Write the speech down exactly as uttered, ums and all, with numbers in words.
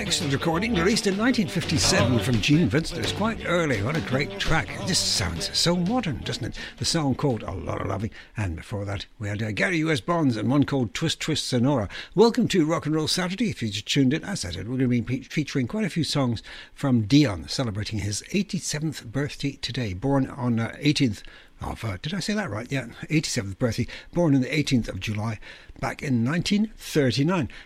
excellent recording released in nineteen fifty-seven from Gene Vincent. It's quite early. What a great track. It just sounds so modern, doesn't it? The song called A Lot of Loving, and before that we had uh, Gary U S Bonds and one called Twist Twist Sonora. Welcome to Rock and Roll Saturday. If you just tuned in, as I said, we're going to be featuring quite a few songs from Dion, celebrating his eighty-seventh birthday today. Born on uh, eighteenth of, uh, did I say that right? Yeah, eighty-seventh birthday, born on the eighteenth of July back in nineteen thirty-nine.